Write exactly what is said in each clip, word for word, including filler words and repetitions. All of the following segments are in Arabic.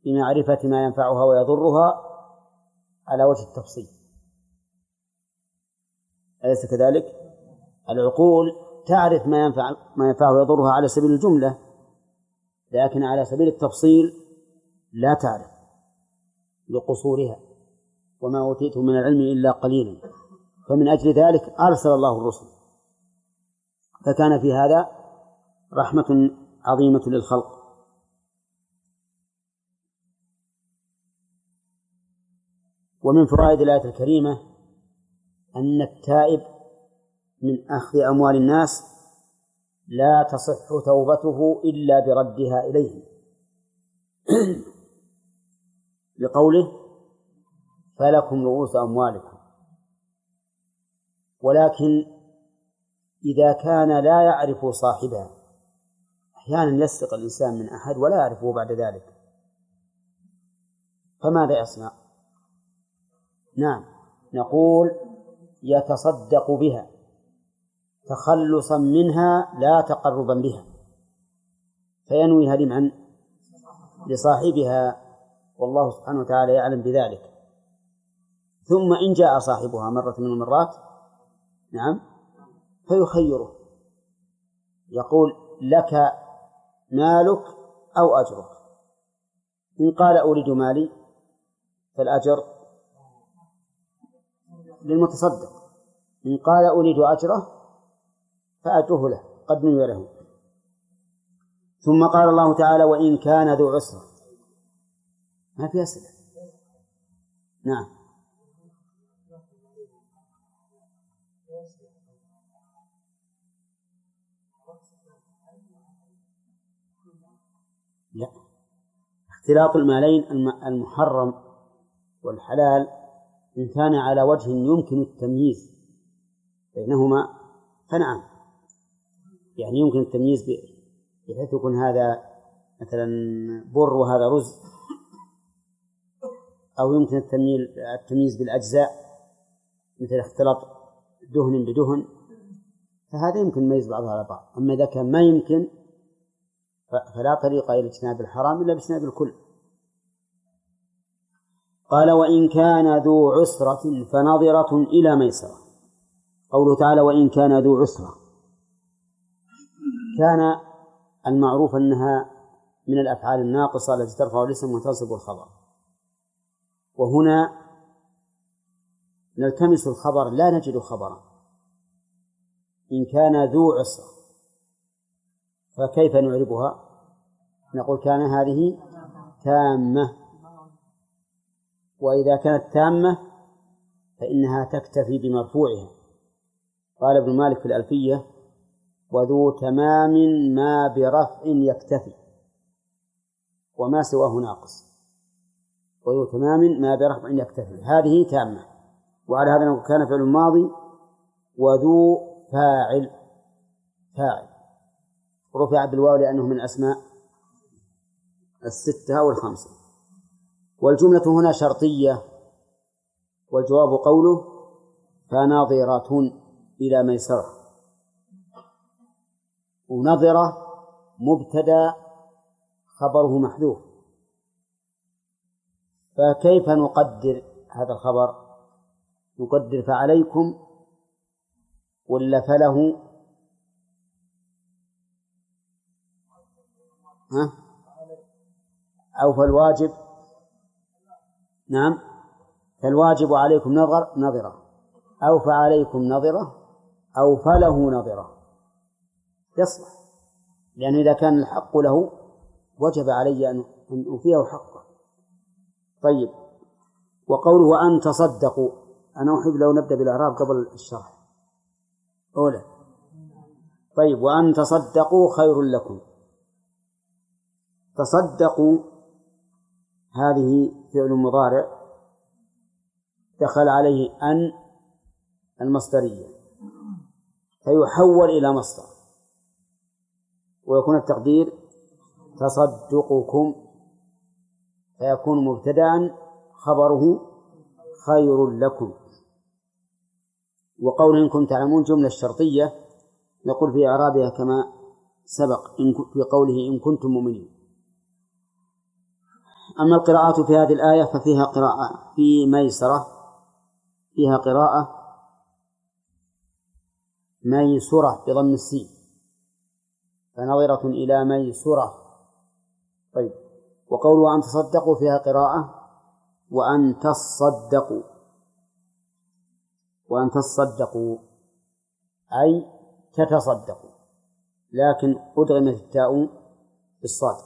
بمعرفة ما ينفعها ويضرها على وجه التفصيل، أليس كذلك؟ العقول تعرف ما ينفع ما ينفعها ويضرها على سبيل الجملة، لكن على سبيل التفصيل لا تعرف لقصورها، وما أوتيتم من العلم إلا قليلا. فمن أجل ذلك أرسل الله الرسل، فكان في هذا رحمة عظيمة للخلق. ومن فوائد الآية الكريمة أن التائب من أخذ أموال الناس لا تصح توبته إلا بردها إليهم لقوله فلكم رؤوس أموالكم. ولكن إذا كان لا يعرف صاحبها، أحيانا يسرق الإنسان من أحد ولا يعرفه بعد ذلك، فماذا يصنع؟ نعم، نقول يتصدق بها تخلصا منها لا تقربا بها، فينويها لمن؟ لصاحبها، والله سبحانه وتعالى يعلم بذلك. ثم إن جاء صاحبها مرة من المرات نعم فيخيره، يقول لك مالك أو أجرك، إن قال أريد مالي فالأجر للمتصدق، إن قال أريد أجره فأجره له قد نوي له. ثم قال الله تعالى وإن كان ذو عسرة، ما في أسئلة. نعم لا، اختلاط المالين المحرم والحلال إن كان على وجه يمكن التمييز بينهما فنعم، يعني يمكن التمييز بحيث يكون هذا مثلا بر وهذا رز، أو يمكن التمييز بالأجزاء مثل اختلاط دهن بدهن، فهذا يمكن يميز بعضها على بعض. أما إذا كان ما يمكن فلا طريق إلى اجتناب الحرام إلا باجتناب الكل. قال وإن كان ذو عسرة فنظرة إلى ميسرة. قوله تعالى وإن كان ذو عسرة، كان المعروف أنها من الأفعال الناقصة التي ترفع الاسم وتنصب الخبر، وهنا نلتمس الخبر لا نجد خبرا. إن كان ذو عسرة فكيف نعربها؟ نقول كان هذه تامة، وإذا كانت تامة فإنها تكتفي بمرفوعها. قال ابن مالك في الألفية وذو تمام ما برفع يكتفي، وما سواه ناقص، وذو تمام ما برفع يكتفي، هذه تامة. وعلى هذا نقول كان فعل الماضي وذو فاعل فاعل رفع بالواو لأنه من أسماء الستة أو الخمسة. والجملة هنا شرطية، والجواب قوله فناظرة إلى ميسرة. ونظرة مبتدأ خبره محذوف، فكيف نقدر هذا الخبر؟ نقدر فعليكم ولا فله؟ ها؟ أو فالواجب؟ نعم، فالواجب عليكم نظر نظرة، أو فعليكم نظرة، أو فله نظرة، يصلح، لأنه إذا كان الحق له وجب علي أن أوفيه حقه. طيب، وقوله وأن تصدقوا، أنا أحب لو نبدأ بالإعراب قبل الشرح أولا. طيب، وأن تصدقوا خير لكم. تصدقوا هذه فعل مضارع دخل عليه أن المصدرية، فيحول إلى مصدر، ويكون التقدير تصدقكم، فيكون مبتدأ خبره خير لكم. وقوله إن كنتم تعلمون جملة الشرطية نقول في إعرابها كما سبق في قوله إن كنتم مؤمنين. أما القراءات في هذه الآية ففيها قراءة في ميسرة، فيها قراءة ميسرة بضم السين، فنظرة إلى ميسرة. طيب، وقول وأن تصدقوا فيها قراءة وأن تصدقوا، وأن تصدقوا أي تتصدقوا، لكن أدغمت التاء بالصاد.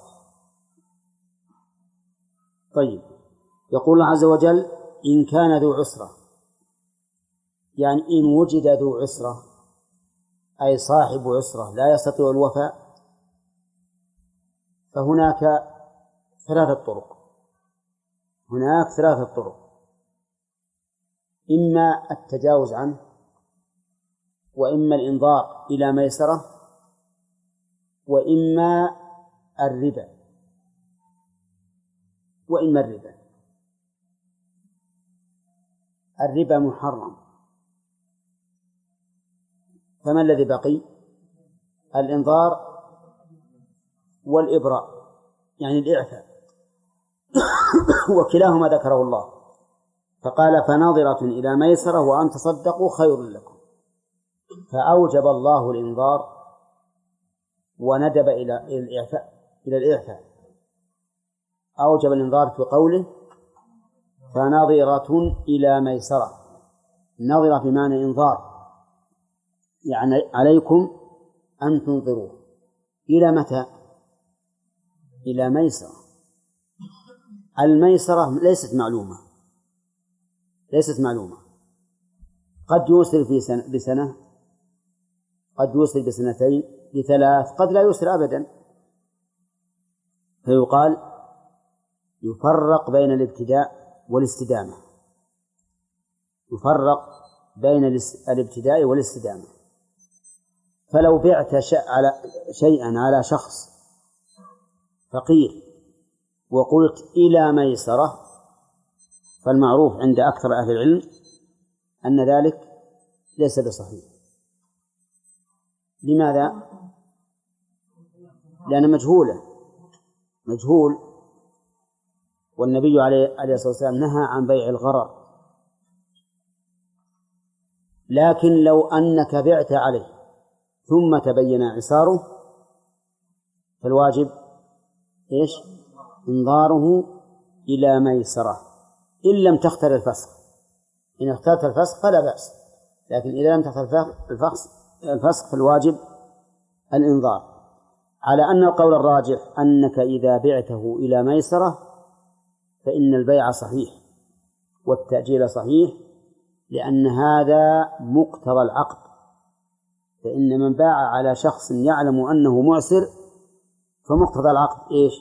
طيب، يقول الله عز وجل إن كان ذو عسرة، يعني إن وجد ذو عسرة أي صاحب عسرة لا يستطيع الوفاء، فهناك ثلاثة طرق، هناك ثلاثة طرق: إما التجاوز عنه، وإما الإنظار إلى ميسرة، وإما الربا، وإما الربا. الربا محرم، فما الذي بقي؟ الإنظار والإبراء، يعني الإعفاء، وكلاهما ذكره الله، فقال فناظرة إلى ميسرة وأن تصدقوا خير لكم، فأوجب الله الإنظار وندب إلى الإعفاء إلى الإعفاء أوجب الإنظار في قوله فناظرة إلى ميسرة. ناظرة بمعنى إنظار، يعني عليكم أن تنظروا إلى متى؟ إلى ميسرة. الميسرة ليست معلومة، ليست معلومة، قد يوصل في سنة بسنة، قد يوصل بسنتين، بثلاث، قد لا يوصل أبدا. فيقال يفرق بين الابتداء والاستدامة، يفرق بين الابتداء والاستدامة. فلو بعت شيئا على شخص فقير وقلت إلى ميسرة، فالمعروف عند أكثر أهل العلم أن ذلك ليس بصحيح. لماذا؟ لأن مجهولة، مجهول، والنبي عليه الصلاة والسلام نهى عن بيع الغرر. لكن لو أنك بعت عليه ثم تبين عساره فالواجب إيش؟ انظاره إلى ميسرة، إن لم تختر الفسخ. إن اخترت الفسخ فلا بأس، لكن إذا لم تختر الفسخ فالواجب الإنظار، على أن القول الراجح أنك إذا بعته إلى ميسرة فإن البيع صحيح والتأجيل صحيح، لأن هذا مقتضى العقد. فإن من باع على شخص يعلم أنه معسر فمقتضى العقد إيش؟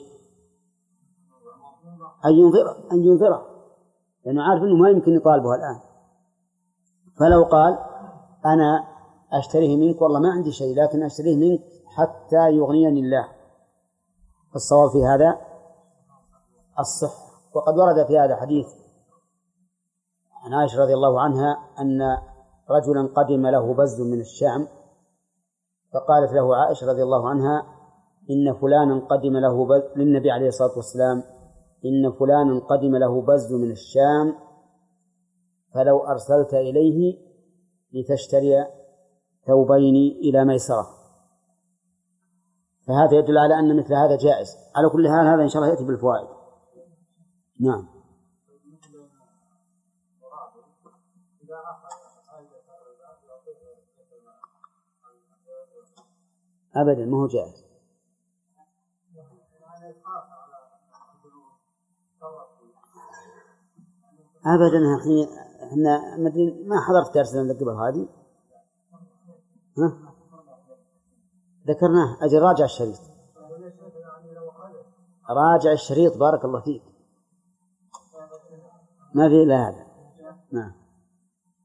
أن ينظره، أن ينظره، لأنه عارف أنه ما يمكن يطالبه الآن. فلو قال أنا أشتريه منك، والله ما عندي شيء لكن أشتريه منك حتى يغنيني الله، فالصواب في هذا الصحة. وقد ورد في هذا حديث عن عائشة رضي الله عنها أن رجلا قدم له بز من الشام، فقالت له عائشة رضي الله عنها إن فلانا قدم له بز للنبي عليه الصلاة والسلام إن فلانا قدم له بز من الشام فلو أرسلت إليه لتشتري ثوبين إلى ميسرة. فهذا يدل على أن مثل هذا جائز. على كل حال هذا إن شاء الله يأتي بالفوائد. نعم. أبدا ما هو جائز أبدا. حين احنا ما حضرت درسنا قبل هذه، ها ذكرناه. أجل راجع الشريط، راجع الشريط بارك الله فيك، ما في إلا هذا. نعم.